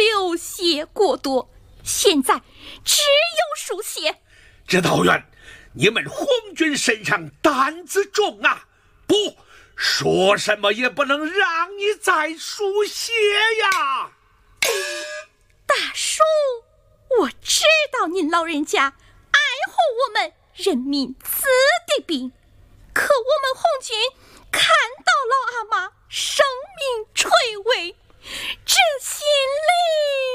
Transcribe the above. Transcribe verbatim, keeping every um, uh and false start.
流血过多，现在只有输血。 指导员，你们红军身上担子重啊！不，说什么也不能让你再输血呀！ 大叔，我知道您老人家爱护我们人民子弟兵，可我们红军